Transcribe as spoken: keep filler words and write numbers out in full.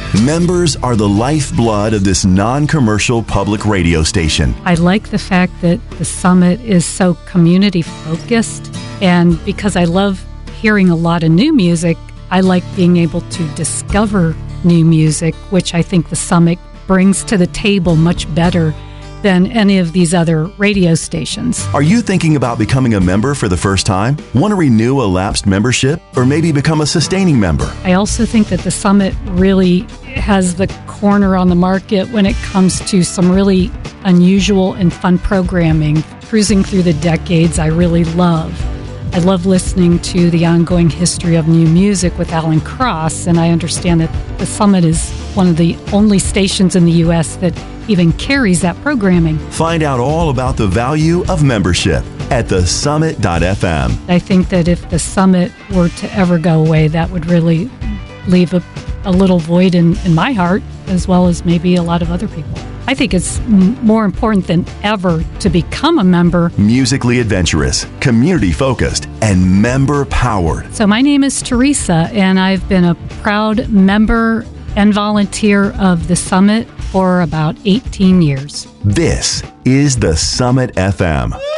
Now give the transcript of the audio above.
Members are the lifeblood of this non-commercial public radio station. I like the fact that the Summit is so community focused, and because I love hearing a lot of new music, I like being able to discover new music, which I think the Summit brings to the table much better than any of these other radio stations. Are you thinking about becoming a member for the first time? Want to renew a lapsed membership or maybe become a sustaining member? I also think that the Summit really has the corner on the market when it comes to some really unusual and fun programming. Cruising through the decades, I really love. I love listening to the ongoing history of new music with Alan Cross, and I understand that the Summit is one of the only stations in the U S that even carries that programming. Find out all about the value of membership at the summit dot f m. I think that if the Summit were to ever go away, that would really leave a, a little void in, in my heart, as well as maybe a lot of other people. I think it's m- more important than ever to become a member. Musically adventurous, community-focused, and member-powered. So my name is Teresa, and I've been a proud member and volunteer of the Summit for about eighteen years. This is the Summit F M.